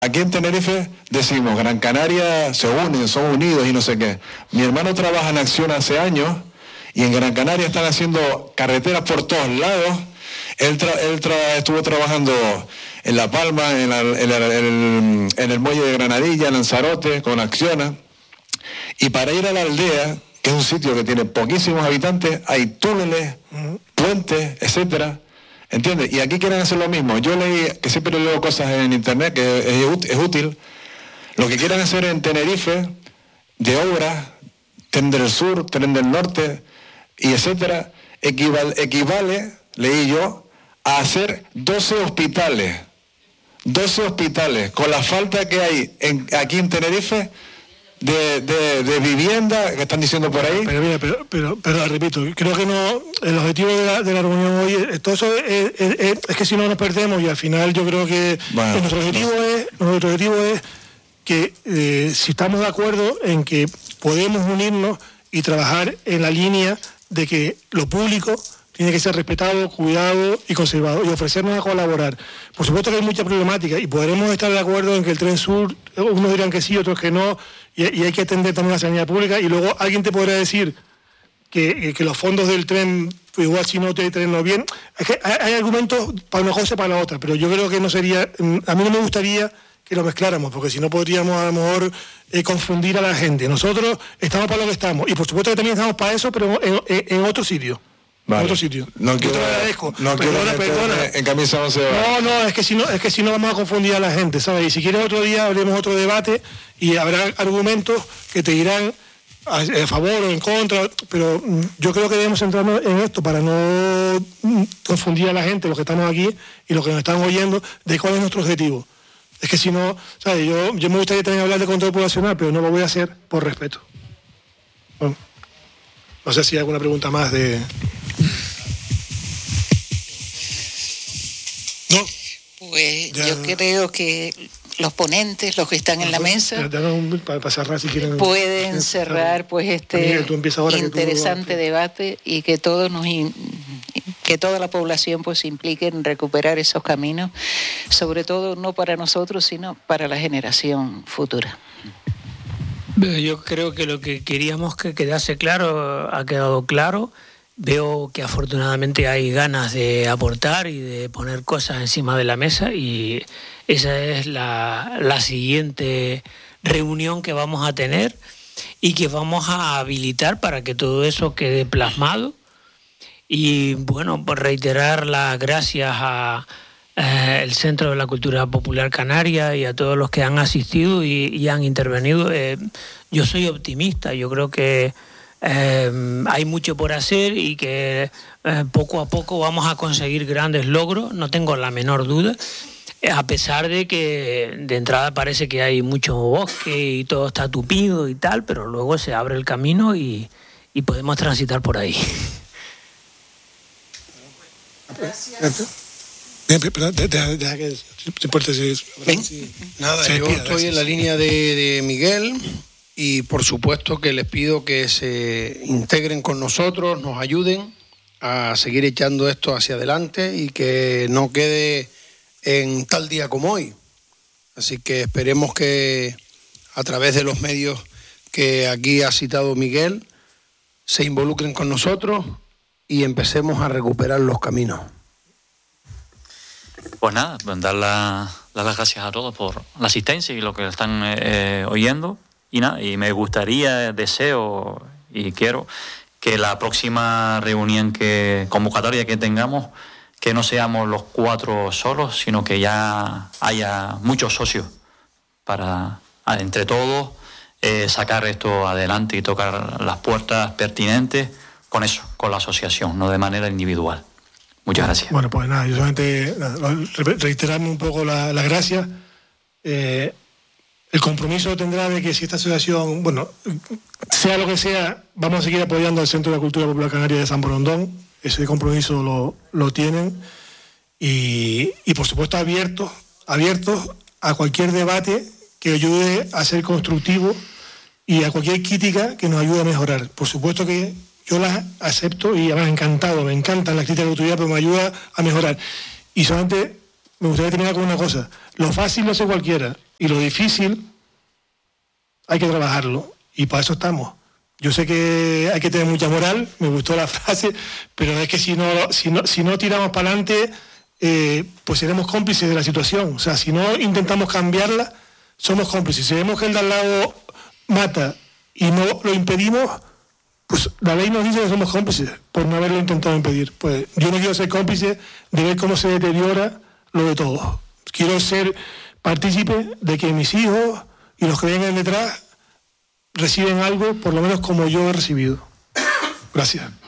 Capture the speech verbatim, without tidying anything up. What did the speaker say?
Aquí en Tenerife decimos, Gran Canaria se unen, son unidos y no sé qué. Mi hermano trabaja en Acción hace años y en Gran Canaria están haciendo carreteras por todos lados. Él, tra él tra estuvo trabajando en La Palma, en, la, en, la, en, el, en el muelle de Granadilla, en Lanzarote, con Acciona. Y para ir a la aldea, que es un sitio que tiene poquísimos habitantes, hay túneles, uh-huh. puentes, etcétera. ¿Entiendes? Y aquí quieren hacer lo mismo. Yo leí, que siempre leo cosas en internet, que es, es útil. Lo que quieren hacer en Tenerife, de obras, Tren del Sur, Tren del Norte, y etcétera, equivale, equivale, leí yo, a hacer doce hospitales. doce hospitales, con la falta que hay en, aquí en Tenerife, De, de, de vivienda que están diciendo por ahí. Pero mira, pero, pero, pero repito, creo que no, el objetivo de la, de la reunión hoy es, todo eso es, es, es, es que si no nos perdemos, y al final yo creo que bueno, nuestro objetivo no. es nuestro objetivo es que eh, si estamos de acuerdo en que podemos unirnos y trabajar en la línea de que lo público tiene que ser respetado, cuidado y conservado, y ofrecernos a colaborar. Por supuesto que hay mucha problemática y podremos estar de acuerdo en que el Tren Sur, unos dirán que sí, otros que no, y, y hay que atender también la sanidad pública, y luego alguien te podrá decir que, que los fondos del tren, pues igual si no te traen bien. Es que hay, hay argumentos para una cosa y para la otra, pero yo creo que no sería, a mí no me gustaría que lo mezcláramos, porque si no podríamos a lo mejor eh, confundir a la gente. Nosotros estamos para lo que estamos, y por supuesto que también estamos para eso, pero en, en, en otro sitio. Vale. En otro sitio. No quiero, yo te lo agradezco. No perdona, quiero perdona. En camisa once no, no, es que si no, es que si no vamos a confundir a la gente, ¿sabes? Y si quieres otro día abriremos otro debate y habrá argumentos que te dirán a, a favor o en contra, pero yo creo que debemos centrarnos en esto para no confundir a la gente, los que estamos aquí y los que nos están oyendo, de cuál es nuestro objetivo. Es que si no, ¿sabes? Yo, yo me gustaría también hablar de control poblacional, pero no lo voy a hacer por respeto. Bueno, no sé si hay alguna pregunta más de... No. Pues ya, yo creo que los ponentes, los que están en la mesa, ya, ya un, para, para cerrar, si quieren, pueden ya, cerrar pues este Miguel, interesante debate y que todos nos in, que toda la población pues se implique en recuperar esos caminos, sobre todo no para nosotros, sino para la generación futura. Yo creo que lo que queríamos que quedase claro ha quedado claro. Veo que afortunadamente hay ganas de aportar y de poner cosas encima de la mesa, y esa es la, la siguiente reunión que vamos a tener y que vamos a habilitar para que todo eso quede plasmado. Y bueno, por reiterar las gracias a eh, el Centro de la Cultura Popular Canaria y a todos los que han asistido y, y han intervenido. Eh, yo soy optimista, yo creo que Eh, hay mucho por hacer y que eh, poco a poco vamos a conseguir grandes logros, no tengo la menor duda, a pesar de que de entrada parece que hay mucho bosque y todo está tupido y tal, pero luego se abre el camino y, y podemos transitar por ahí. Nada, yo estoy en la línea de, de Miguel. Y por supuesto que les pido que se integren con nosotros, nos ayuden a seguir echando esto hacia adelante y que no quede en tal día como hoy. Así que esperemos que a través de los medios que aquí ha citado Miguel se involucren con nosotros y empecemos a recuperar los caminos. Pues nada, dar, la, dar las gracias a todos por la asistencia y lo que están eh, oyendo. Y nada, y me gustaría, deseo y quiero que la próxima reunión, que convocatoria que tengamos, que no seamos los cuatro solos, sino que ya haya muchos socios para, entre todos, eh, sacar esto adelante y tocar las puertas pertinentes con eso, con la asociación, no de manera individual. Muchas gracias. Bueno, pues nada, yo solamente reiterarme un poco la, la gracia. Eh, El compromiso tendrá de que si esta asociación, bueno, sea lo que sea, vamos a seguir apoyando al Centro de la Cultura Popular Canaria de San Borondón. Ese compromiso lo, lo tienen. Y, y por supuesto, abiertos, abiertos a cualquier debate que ayude a ser constructivo y a cualquier crítica que nos ayude a mejorar. Por supuesto que yo las acepto y además encantado, me encantan las críticas de autoridad, pero me ayuda a mejorar. Y solamente me gustaría terminar con una cosa. Lo fácil lo hace cualquiera. y lo difícil hay que trabajarlo, y para eso estamos. Yo sé que hay que tener mucha moral, me gustó la frase, pero es que si no, si no, si no tiramos para adelante, eh, pues seremos cómplices de la situación. O sea, si no intentamos cambiarla, somos cómplices. Si vemos que el de al lado mata y no lo impedimos, pues la ley nos dice que somos cómplices por no haberlo intentado impedir. Pues yo no quiero ser cómplice de ver cómo se deteriora lo de todos. Quiero ser partícipe de que mis hijos y los que vengan detrás reciben algo, por lo menos como yo he recibido. Gracias.